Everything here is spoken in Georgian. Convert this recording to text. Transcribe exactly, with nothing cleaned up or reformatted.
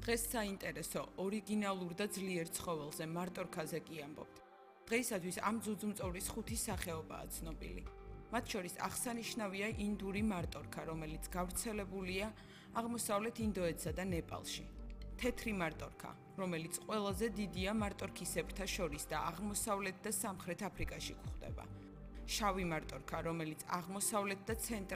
დღეს საინტერესო, ორიგინალურ და ძლიერ ცხოველზე მარტორქაზე კი ამბობთ. დღეისათვის ამ ძუძუმწოვრის ხუთი სახეობაა ცნობილი. მათ შორის აღსანიშნავია ინდური მარტორქა, რომელიც გავრცელებულია აღმოსავლეთ ინდოეთსა და ნეპალში. თეთრი მარტორქა, რომელიც ყველაზე დიდია მარტორქისებრთა შორის და აღმოსავლეთ და სამხრეთ აფრიკაში გვხვდება. შავი მარტორქა, რომელიც აღმოსავლეთ და ცენტრალურ